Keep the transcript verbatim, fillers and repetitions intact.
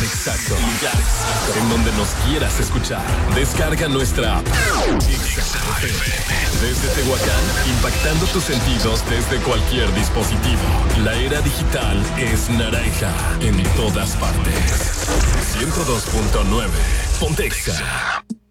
exacto. Lugar exacto. En donde nos quieras escuchar. Descarga nuestra app. Desde Tehuacán, impactando tus sentidos desde cualquier dispositivo. La era digital es naranja en todas partes. ciento dos punto nueve. Pontexa.